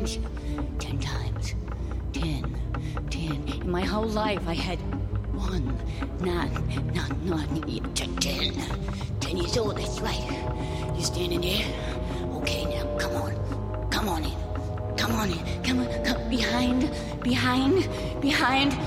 times. 10 times. 10. In my whole life, I had one. Not 10. 10 years old, that's right. You standing there? Okay, now, come on in. Come on. Behind.